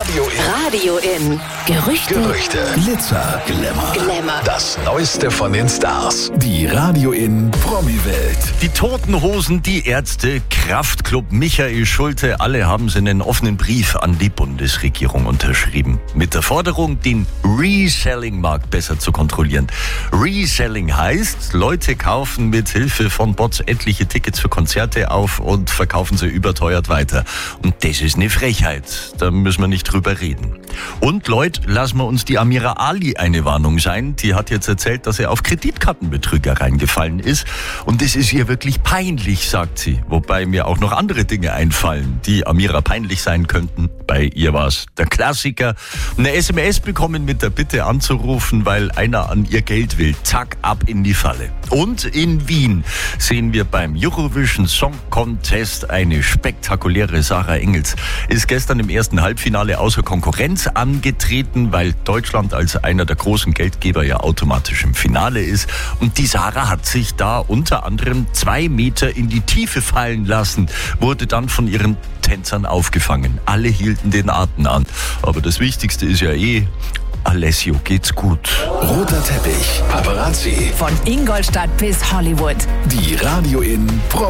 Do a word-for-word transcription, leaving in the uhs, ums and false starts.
Radio in. Radio in. Gerüchte. Gerüchte. Glitzer, Glamour. Glamour. Das Neueste von den Stars. Die Radio in Promi-Welt. Die Toten Hosen, die Ärzte, Kraftklub, Michael Schulte, alle haben sie einen offenen Brief an die Bundesregierung unterschrieben. Mit der Forderung, den Reselling-Markt besser zu kontrollieren. Reselling heißt, Leute kaufen mit Hilfe von Bots etliche Tickets für Konzerte auf und verkaufen sie überteuert weiter. Und das ist eine Frechheit. Da müssen wir nicht drüber reden. Und Leute, lassen wir uns die Amira Ali eine Warnung sein. Die hat jetzt erzählt, dass er auf Kreditkartenbetrüger reingefallen ist. Und das ist ihr wirklich peinlich, sagt sie. Wobei mir auch noch andere Dinge einfallen, die Amira peinlich sein könnten. Bei ihr war es der Klassiker. Eine S M S bekommen mit der Bitte anzurufen, weil einer an ihr Geld will. Zack, ab in die Falle. Und in Wien sehen wir beim Eurovision Song Contest eine spektakuläre Sarah Engels. Ist gestern im ersten Halbfinale außer Konkurrenz angetreten, weil Deutschland als einer der großen Geldgeber ja automatisch im Finale ist. Und die Sarah hat sich da unter anderem zwei Meter in die Tiefe fallen lassen, wurde dann von ihren Tänzern aufgefangen. Alle hielten den Atem an. Aber das Wichtigste ist ja eh, Alessio geht's gut. Roter Teppich. Paparazzi. Von Ingolstadt bis Hollywood. Die Radio in Promi-Welt.